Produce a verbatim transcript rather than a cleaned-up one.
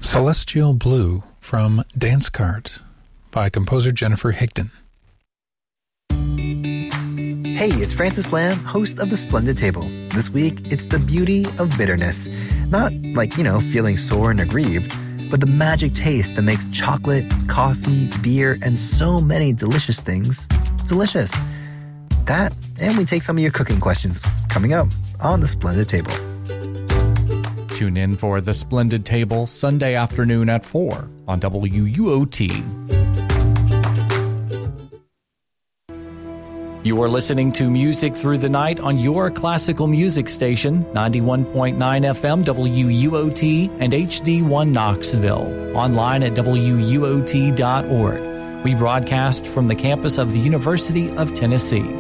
Celestial Blue from Dance Cart by composer Jennifer Higdon. Hey, it's Francis Lamb, host of The Splendid Table. This week, it's the beauty of bitterness. Not like, you know, feeling sore and aggrieved, but the magic taste that makes chocolate, coffee, beer, and so many delicious things delicious. That, and we take some of your cooking questions coming up on The Splendid Table. Tune in for The Splendid Table Sunday afternoon at four on W U O T. You are listening to Music Through the Night on your classical music station, ninety-one point nine F M W U O T and H D one Knoxville. Online at W U O T dot org. We broadcast from the campus of the University of Tennessee.